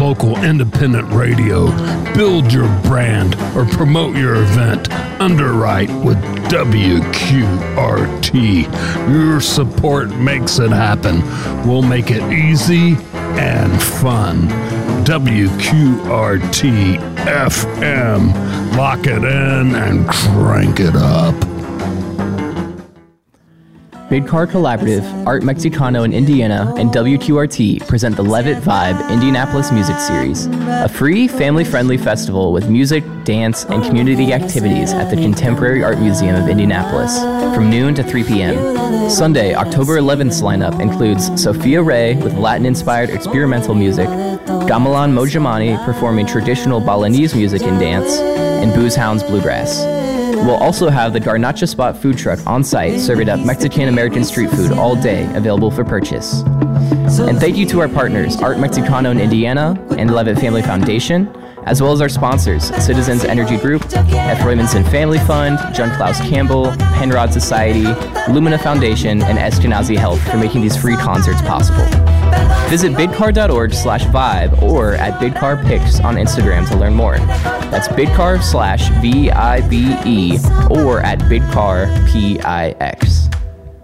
local independent radio, build your brand, or promote your event, underwrite with WQRT. Your support makes it happen. We'll make it easy and fun. WQRT FM. Lock it in and crank it up. Bidcar Collaborative, Art Mexicano in Indiana, and WQRT present the Levitt Vibe Indianapolis Music Series, a free, family-friendly festival with music, dance, and community activities at the Contemporary Art Museum of Indianapolis from noon to 3 p.m. Sunday, October 11th's lineup includes Sophia Ray with Latin-inspired experimental music, Gamelan Mojamani performing traditional Balinese music and dance, and Booze Hounds Bluegrass. We'll also have the Garnacha Spot food truck on site serving up Mexican-American street food all day, available for purchase. And thank you to our partners, Art Mexicano in Indiana and Levitt Family Foundation, as well as our sponsors, Citizens Energy Group, F. Roymanson Family Fund, John Klaus Campbell, Penrod Society, Lumina Foundation, and Eskenazi Health for making these free concerts possible. Visit bidcar.org/vibe or at bidcarpics on Instagram to learn more. That's bidcar/VIBE or at bidcarpix.